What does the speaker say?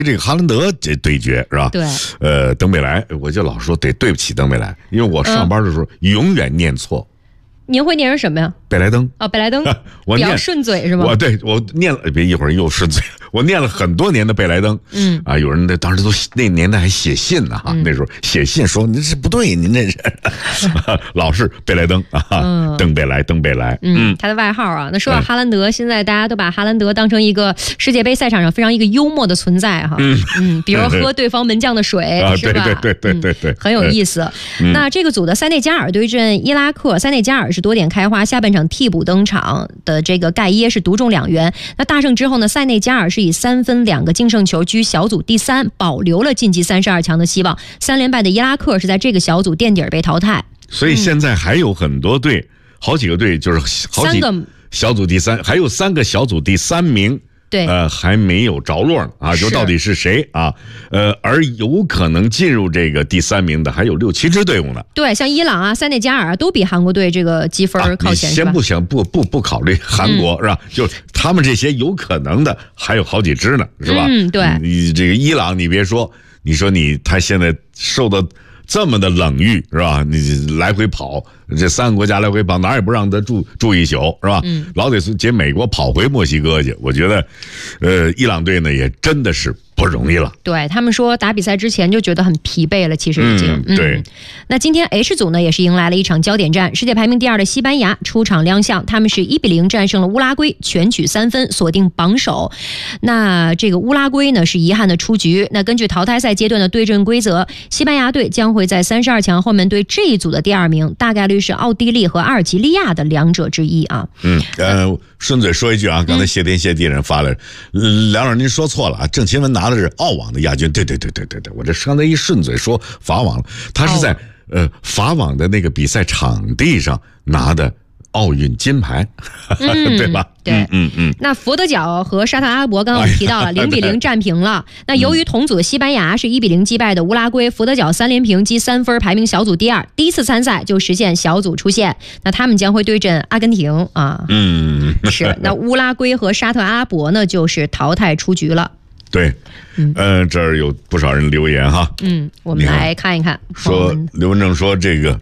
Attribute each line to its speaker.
Speaker 1: 这个哈兰德这对决是吧？
Speaker 2: 对。
Speaker 1: 登贝莱，我就老说对不起登贝莱，因为我上班的时候永远念错。
Speaker 2: 您会念成什么呀？
Speaker 1: 贝莱登
Speaker 2: 贝莱登，
Speaker 1: 我
Speaker 2: 比较顺嘴是吗？
Speaker 1: 我念了，别一会儿又顺嘴，我念了很多年的贝莱登。有人当时都那年代还写信呢那时候写信说您这不对，您这是老是贝莱登登贝莱。
Speaker 2: 他的外号啊。那说到哈兰德，现在大家都把哈兰德当成一个世界杯赛场上非常一个幽默的存在哈。比如喝对方门将的水是吧？
Speaker 1: 对，
Speaker 2: 很有意思。那这个组的塞内加尔对阵伊拉克，塞内加尔是多点开花，下半场替补登场的这个盖耶是独中2元。那大胜之后呢，塞内加尔是以3分2个净胜球居小组第3，保留了晋级32强的希望。3连败的伊拉克是在这个小组垫底被淘汰。
Speaker 1: 所以现在还有很多队，好几个队就是好几个小组第3，还有3个小组第3名。
Speaker 2: 对，
Speaker 1: 还没有着落呢就到底是谁啊？而有可能进入这个第3名的还有6、7支队伍呢。
Speaker 2: 对，像伊朗塞内加尔都比韩国队这个积分靠前。
Speaker 1: 你先不考虑韩国是吧？就他们这些有可能的还有好几支呢，是吧？
Speaker 2: 对。
Speaker 1: 你这个伊朗，你别说，你说他现在受到这么的冷遇是吧？你来回跑，这3个国家来回跑，哪也不让他住一宿是吧？老得接美国跑回墨西哥去。我觉得，伊朗队呢也真的是不容易了。
Speaker 2: 对，他们说打比赛之前就觉得很疲惫了，其实已经。
Speaker 1: 对。
Speaker 2: 那今天 H 组呢也是迎来了一场焦点战，世界排名第2的西班牙出场亮相，他们是1-0战胜了乌拉圭，全取3分，锁定榜首。那这个乌拉圭呢是遗憾的出局。那根据淘汰赛阶段的对阵规则，西班牙队将会在32强后面对这一组的第2名，大概率是奥地利和阿尔及利亚的2者之一啊。
Speaker 1: 顺嘴说一句刚才谢天谢地人发来，梁老师您说错了郑钦文拿的是澳网的亚军。对，我这刚才一顺嘴说法网了，他是在法网的那个比赛场地上拿的奥运金牌，对吧？
Speaker 2: 对，那佛得角和沙特阿拉伯刚刚我们提到了0-0战平了。那由于同组的西班牙是1-0击败的乌拉圭，佛得角3连平积3分，排名小组第2，第一次参赛就实现小组出线。那他们将会对阵阿根廷啊。是。那乌拉圭和沙特阿拉伯呢，就是淘汰出局了。
Speaker 1: 对，这儿有不少人留言哈。
Speaker 2: 我们来看一看。
Speaker 1: 说刘文正说这个